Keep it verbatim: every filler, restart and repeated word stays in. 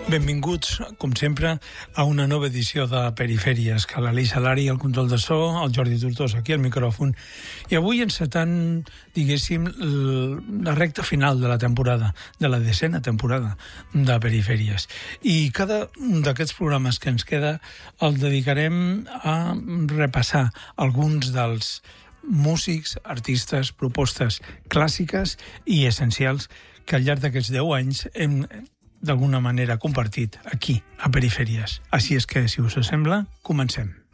Benvinguts, com sempre, a una nova edició de Perifèries, que l'Elisa Lari al control de so, el Jordi Tortosa aquí al micròfon. I avui encetant, diguéssim, la recta final de la temporada, de la desena temporada de Perifèries. I cada un d'aquests programes que ens queda el dedicarem a repassar alguns dels músics, artistes, propostes clàssiques i essencials que al llarg d'aquests deu anys hem d'alguna manera compartit aquí, a Perifèries. Així és que, si us sembla, comencem.